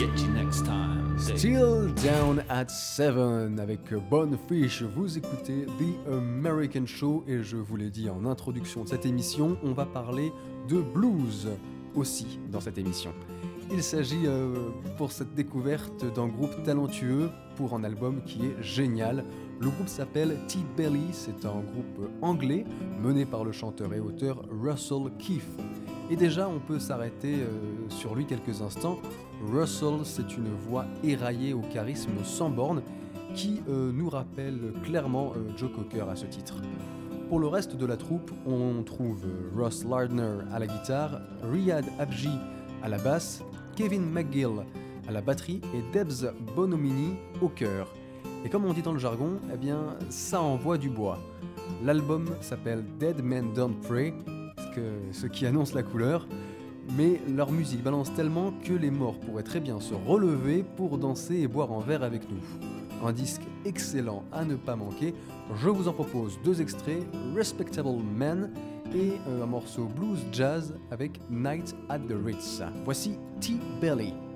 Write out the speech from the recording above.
Get you next time. Still Down at 7 avec Bonefish, vous écoutez The American Show et je vous l'ai dit en introduction de cette émission, on va parler de blues aussi dans cette émission. Il s'agit pour cette découverte d'un groupe talentueux pour un album qui est génial. Le groupe s'appelle T-Belly, c'est un groupe anglais mené par le chanteur et auteur Russell Keith. Et déjà, on peut s'arrêter sur lui quelques instants. Russell, c'est une voix éraillée au charisme sans borne qui nous rappelle clairement Joe Cocker à ce titre. Pour le reste de la troupe, on trouve Ross Lardner à la guitare, Riyad Abji à la basse, Kevin McGill à la batterie et Debs Bonomini au chœur. Et comme on dit dans le jargon, eh bien, ça envoie du bois. L'album s'appelle Dead Men Don't Pray, ce qui annonce la couleur, mais leur musique balance tellement que les morts pourraient très bien se relever pour danser et boire un verre avec nous. Un disque excellent à ne pas manquer, je vous en propose 2 extraits, Respectable Men et un morceau blues jazz avec Night at the Ritz. Voici T-Belly.